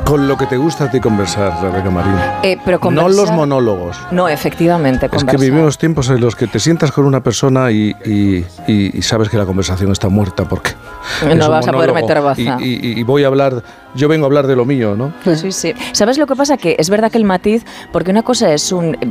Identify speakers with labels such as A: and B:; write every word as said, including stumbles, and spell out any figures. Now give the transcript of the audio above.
A: Con lo que te gusta a ti conversar, Rebeca Marín.
B: Eh, pero conversar,
A: no los monólogos.
B: No, efectivamente, conversar.
A: Es que vivimos tiempos en los que te sientas con una persona y, y, y, y sabes que la conversación está muerta porque
B: no vas a poder meter baza.
A: Y, y, y voy a hablar, yo vengo a hablar de lo mío, ¿no?
B: Sí, sí. ¿Sabes lo que pasa? Que es verdad que el matiz, porque una cosa es un